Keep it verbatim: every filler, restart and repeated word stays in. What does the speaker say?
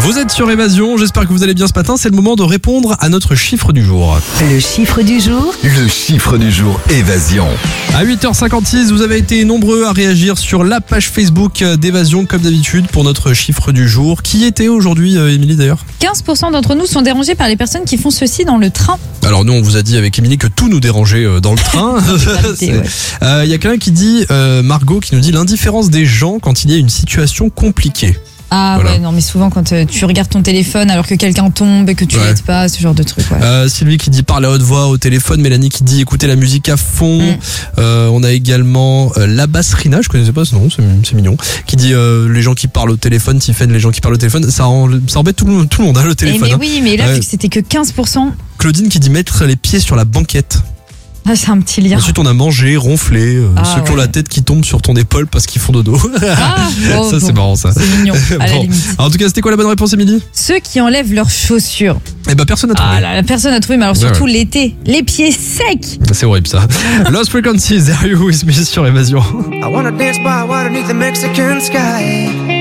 Vous êtes sur Évasion, j'espère que vous allez bien ce matin. C'est le moment de répondre à notre chiffre du jour. Le chiffre du jour. Le chiffre du jour Évasion. À huit heures cinquante-six, vous avez été nombreux à réagir sur la page Facebook d'Évasion comme d'habitude pour notre chiffre du jour. Qui était aujourd'hui, Émilie d'ailleurs ? quinze pour cent d'entre nous sont dérangés par les personnes qui font ceci dans le train. Alors nous on vous a dit avec Émilie que tout nous dérangeait dans le train. Il ouais. euh, y a quelqu'un qui dit, euh, Margot qui nous dit l'indifférence des gens quand il y a une situation compliquée. Ah Voilà. ouais, non mais souvent quand euh, tu regardes ton téléphone alors que quelqu'un tombe et que tu Ouais. l'aides pas, ce genre de truc. Ouais. Euh, Sylvie qui dit parler à haute voix au téléphone, Mélanie qui dit écouter la musique à fond. Mm. Euh, on a également euh, la Bassrina, je connaissais pas ce nom, c'est, c'est mignon, qui dit euh, les gens qui parlent au téléphone, Tiffen, les gens qui parlent au téléphone, ça, en, ça embête tout le, tout le monde, hein, le Eh, téléphone. mais hein. oui, mais là Ouais. vu que c'était que quinze pour cent, Claudine qui dit mettre les pieds sur la banquette. ah, c'est un petit lien. Ensuite on a mangé, ronflé, euh, Ah, ceux qui ont ouais. la tête qui tombe sur ton épaule parce qu'ils font dodo. Ah, oh, ça c'est bon, marrant ça. c'est mignon, à la Bon. limite. En tout cas c'était quoi la bonne réponse Émilie ? Ceux qui enlèvent leurs chaussures. Eh ben personne n'a trouvé. Ah là, la personne a trouvé, mais alors Ouais, surtout ouais. l'été, les pieds secs. C'est horrible ça. Lost Frequencies, Are You With Me sur Évasion. I wanna dance by water beneath the Mexican sky.